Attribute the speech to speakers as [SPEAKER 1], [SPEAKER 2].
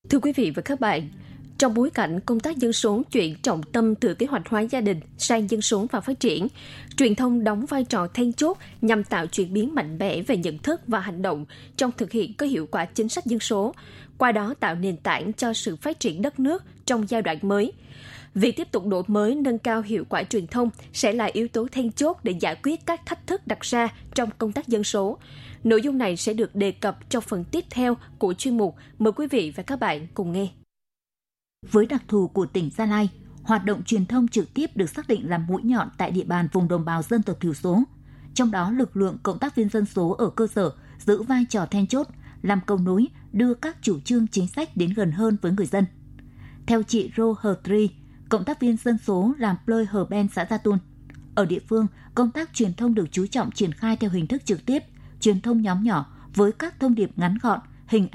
[SPEAKER 1] Thưa quý vị và các bạn, trong bối cảnh công tác dân số chuyển trọng tâm từ kế hoạch hóa gia đình sang dân số và phát triển, truyền thông đóng vai trò then chốt nhằm tạo chuyển biến mạnh mẽ về nhận thức và hành động trong thực hiện có hiệu quả chính sách dân số, qua đó tạo nền tảng cho sự phát triển đất nước trong giai đoạn mới. Việc tiếp tục đổi mới nâng cao hiệu quả truyền thông sẽ là yếu tố then chốt để giải quyết các thách thức đặt ra trong công tác dân số. Nội dung này sẽ được đề cập trong phần tiếp theo của chuyên mục. Mời quý vị và các bạn cùng nghe.
[SPEAKER 2] Với đặc thù của tỉnh Gia Lai, hoạt động truyền thông trực tiếp được xác định là mũi nhọn tại địa bàn vùng đồng bào dân tộc thiểu số. Trong đó, lực lượng cộng tác viên dân số ở cơ sở giữ vai trò then chốt, làm cầu nối, đưa các chủ trương chính sách đến gần hơn với người dân. Theo chị Ro Hờ Tri, cộng tác viên dân số làm Plơi Hờ Ben xã Gia Tun. Ở địa phương, công tác truyền thông được chú trọng triển khai theo hình thức trực tiếp, truyền thông nhóm nhỏ với các thông điệp ngắn gọn, hình